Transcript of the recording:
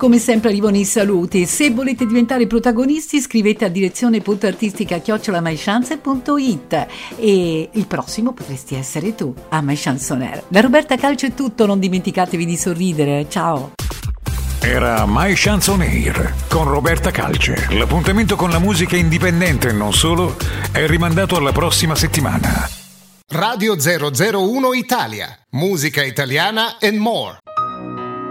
come sempre arrivano i saluti. Se volete diventare protagonisti scrivete a direzione.artistica@mychance.it e il prossimo potresti essere tu a My Chance On Air. Da Roberta Calcio è tutto, non dimenticatevi di sorridere. Ciao. Era My Chance On Air con Roberta Calce. L'appuntamento con la musica indipendente e non solo è rimandato alla prossima settimana. Radio 001 Italia, musica italiana and more.